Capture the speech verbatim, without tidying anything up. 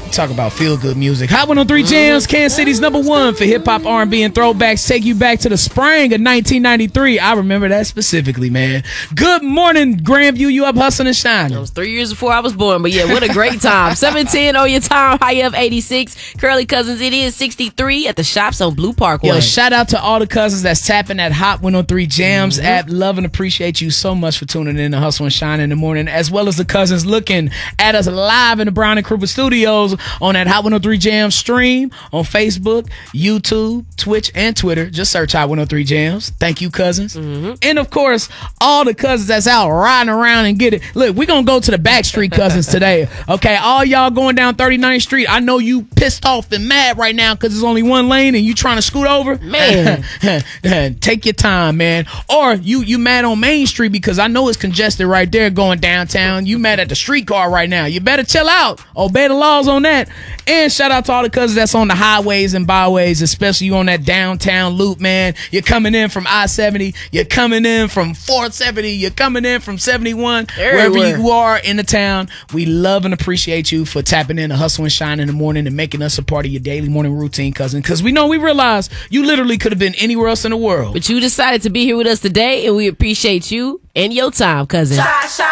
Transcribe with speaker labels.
Speaker 1: Talk about feel-good music. Hot one oh three Jams, Kansas City's number one for hip-hop, R and B, and throwbacks. Take you back to the spring of nineteen ninety-three. I remember that specifically, man. Good morning, Grandview. You up hustling and shining?
Speaker 2: It was three years before I was born, but yeah, what a great time. seven ten on your time, high up eighty-six. Curly Cousins, it is sixty-three at the shops on Blue Parkway.
Speaker 1: Yo, shout out to all the cousins that's tapping that Hot one oh three Jams mm-hmm. app. Love and appreciate you so much for tuning in to Hustle and Shine in the morning, as well as the cousins looking at us live in the Brown and Kruger studios on that Hot one oh three Jams stream on Facebook, YouTube, Twitch, and Twitter. Just search Hot one oh three Jams. Thank you, cousins. Mm-hmm. And of course, all the cousins that's out riding around and get it. Look, we're going to go to the Backstreet cousins today. Okay, all y'all going down thirty-ninth Street. I know you pissed off and mad right now because there's only one lane and you trying to scoot over.
Speaker 2: Man.
Speaker 1: Take your time, man. Or you, you mad on Main Street because I know it's congested right there going downtown. You mad at the streetcar right now. You better chill out. Obey the laws on that. And shout out to all the cousins that's on the highways and byways, especially you on that downtown loop, man. You're coming in from I seventy. You're coming in from four seventy. You're coming in from seventy-one.
Speaker 2: Everywhere.
Speaker 1: Wherever you are in the town, we love and appreciate you for tapping in to Hustle and Shine in the morning and making us a part of your daily morning routine, cousin. Because we know we realize you literally could have been anywhere else in the world.
Speaker 2: But you decided to be here with us today, and we appreciate you and your time, cousin.